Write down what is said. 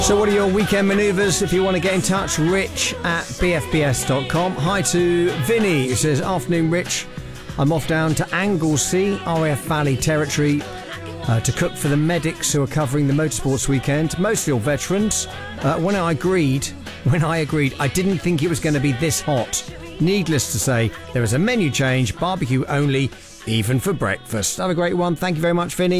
So what are your weekend manoeuvres? If you want to get in touch, rich@bfbs.com. Hi to Vinny, who says, afternoon, Rich. I'm off down to Anglesey, RAF Valley territory, to cook for the medics who are covering the motorsports weekend, mostly all veterans. When I agreed, I didn't think it was going to be this hot. Needless to say, there is a menu change, barbecue only, even for breakfast. Have a great one. Thank you very much, Vinny.